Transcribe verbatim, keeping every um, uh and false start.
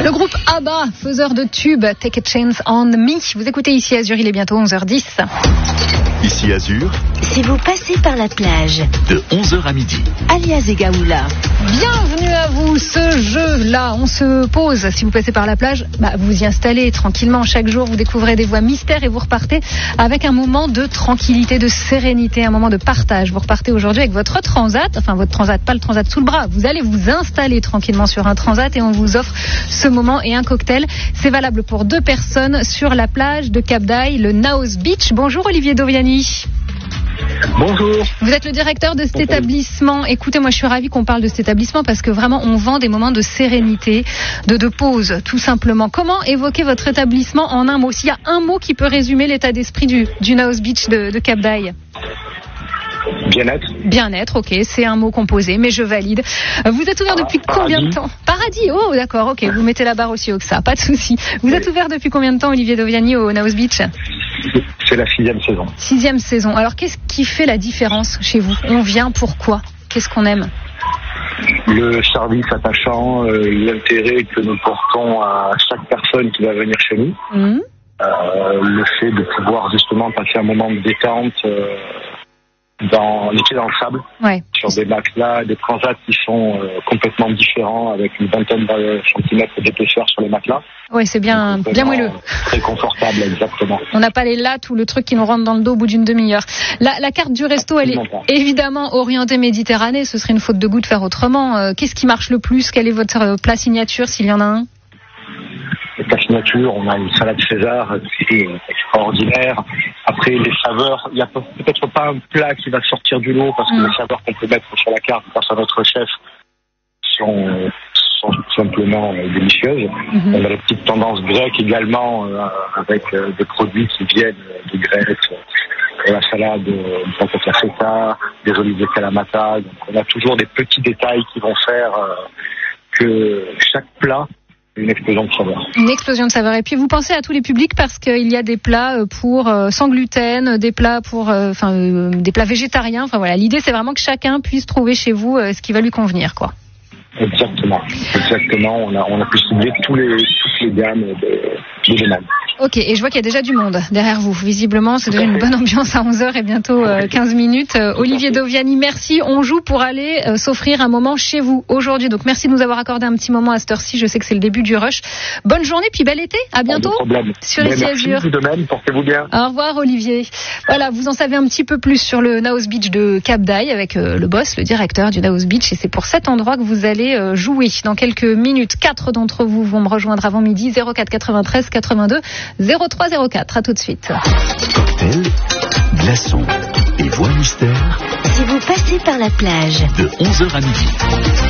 Le groupe ABBA, faiseur de tubes, Take a Chance on Me. Vous écoutez ici Azur, il est bientôt onze heures dix. Ici Azur, si vous passez par la plage, de onze heures à midi. Alias Egaoula. Bienvenue à vous, ce jeu-là, on se pose. Si vous passez par la plage, bah, vous y installez tranquillement. Chaque jour, vous découvrez des voies mystères et vous repartez avec un moment de tranquillité, de sérénité, un moment de partage. Vous repartez aujourd'hui avec votre transat, enfin votre transat, pas le transat sous le bras. Vous allez vous installer tranquillement sur un transat et on vous offre ce moment et un cocktail. C'est valable pour deux personnes sur la plage de Cap d'Aille, le Naos Beach. Bonjour Olivier Doviani. Bonjour. Vous êtes le directeur de cet Bonjour. établissement. Écoutez, moi je suis ravie qu'on parle de cet établissement parce que vraiment on vend des moments de sérénité, de, de pause, tout simplement. Comment évoquer votre établissement en un mot? S'il y a un mot qui peut résumer l'état d'esprit du, du Naos Beach de, de Cap d'Aille. Bien-être. Bien-être, ok, c'est un mot composé, mais je valide. Vous êtes ouvert depuis Paradis. combien de temps? Paradis, oh d'accord, ok, vous mettez la barre aussi haut que ça, pas de souci. Vous Oui. êtes ouvert depuis combien de temps, Olivier Doviani, au Naos Beach? C'est la sixième saison. Sixième saison. Alors qu'est-ce qui fait la différence chez vous? On vient pourquoi? Qu'est-ce qu'on aime? Le service attachant, euh, l'intérêt que nous portons à chaque personne qui va venir chez nous, Mmh. euh, le fait de pouvoir justement passer un moment de détente euh, dans les pieds dans le sable, Ouais. sur des matelas, des transats qui sont euh, complètement différents avec une vingtaine de centimètres d'épaisseur sur les matelas. Ouais, c'est bien, Donc, bien vraiment moelleux. Très confortable, exactement. On n'a pas les lattes ou le truc qui nous rentre dans le dos au bout d'une demi-heure. La, la carte du resto, elle est Absolument pas. évidemment orientée Méditerranée. Ce serait une faute de goût de faire autrement. Euh, qu'est-ce qui marche le plus? Quel est votre euh, plat signature, s'il y en a un? La signature, on a une salade César qui est extraordinaire. Après, les saveurs, il n'y a peut-être pas un plat qui va sortir du lot parce que Mm. les saveurs qu'on peut mettre sur la carte grâce à notre chef sont, sont tout simplement euh, délicieuses. Mhm. On a la petite tendance grecque également euh, avec euh, des produits qui viennent de Grèce, euh, la salade euh, de patata feta, des olives de Kalamata. Donc, on a toujours des petits détails qui vont faire euh, que chaque plat une explosion de saveur. Une explosion de saveurs. Et puis vous pensez à tous les publics parce qu'il y a des plats euh, pour euh, sans gluten, des plats pour, enfin, euh, euh, des plats végétariens. Enfin voilà, l'idée c'est vraiment que chacun puisse trouver chez vous euh, ce qui va lui convenir, quoi. Exactement, exactement. On a, on a pu cibler tous les, toutes les gammes de, de demandes. Ok, et je vois qu'il y a déjà du monde derrière vous. Visiblement, c'est déjà une bonne ambiance à onze heures et bientôt euh, quinze minutes. Euh, Olivier Doviani, merci. On joue pour aller euh, s'offrir un moment chez vous aujourd'hui. Donc merci de nous avoir accordé un petit moment à cette heure-ci. Je sais que c'est le début du rush. Bonne journée, puis bel été. À bientôt. Pas de problème. Sur Mais Ici merci, Azur. vous de même. Portez-vous bien. Au revoir Olivier. Voilà, vous en savez un petit peu plus sur le Naos Beach de Cap d'Aille avec euh, le boss, le directeur du Naos Beach. Et c'est pour cet endroit que vous allez euh, jouer. Dans quelques minutes, quatre d'entre vous vont me rejoindre avant midi. zéro quatre quatre-vingt-treize quatre-vingt-deux zéro trois zéro quatre. À tout de suite. Cocktail, glaçons et voix mystère, Si vous passez par la plage, de onze heures à midi.